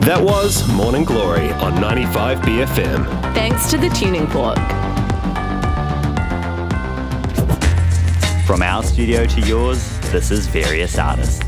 That was Morning Glory on 95BFM. Thanks to the Tuning Fork. From our studio to yours, this is Various Artists.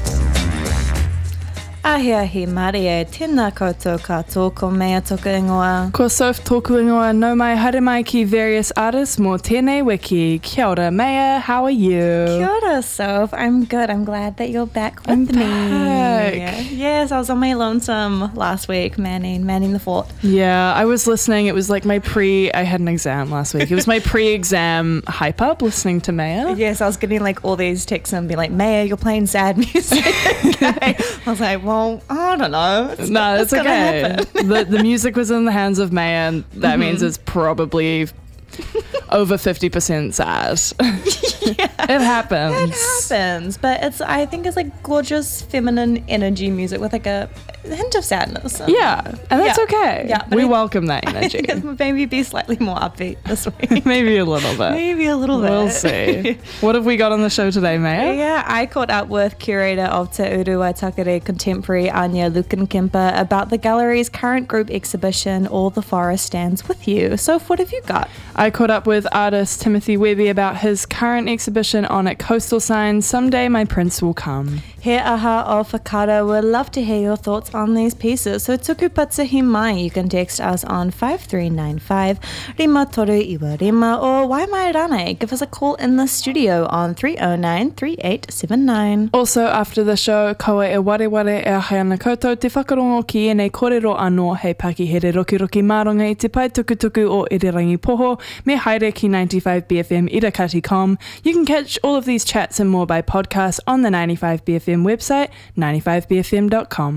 Ahia hi mare e tēnā koutou katoa ko mea toka ingoa. Ko Soph tōku ingoa no mai haere mai ki Various Artists mō tēnei wiki. Kia ora, Maya, how are you? Kia ora, Soph. I'm good. I'm glad that you're back with me. Back. Yes, I was on my lonesome last week, manning the fort. Yeah, I was listening. It was like I had an exam last week. It was my pre-exam hype up listening to Maya. Yes, I was getting like all these texts and be like, Maya, you're playing sad music. Okay. I was like, well, I don't know. It's okay. The music was in the hands of Maya, and that means it's probably over 50% sad. It happens. But I think it's like gorgeous feminine energy music with like a hint of sadness. Yeah, and that's okay. Yeah, we welcome that energy. Maybe be slightly more upbeat this week. Maybe a little bit. We'll see. What have we got on the show today, Maya? Yeah, I caught up with curator of Te Urua Takere Contemporary, Anya Lukenkemper, about the gallery's current group exhibition, All the Forest Stands With You. So what have you got? I caught up with artist Timothy Webby about his current exhibition on at Coastal Signs, Someday My Prince Will Come. He aha o Whakara, we'd love to hear your thoughts on these pieces, so tuku patahi mai. You can text us on 5395 Rima Toru Iwa Rima, or Wai Mai Rane. Give us a call in the studio on 309 3879. Also, after the show, kaua e wareware e ahi ana koutou te whakarongo ki enei kōrero anō hei pakihere rokiroki māronga i te pai tukutuku o Irirangi Poho, me haere ki 95BFM irakati.com. You can catch all of these chats and more by podcast on the 95BFM website, 95bfm.com.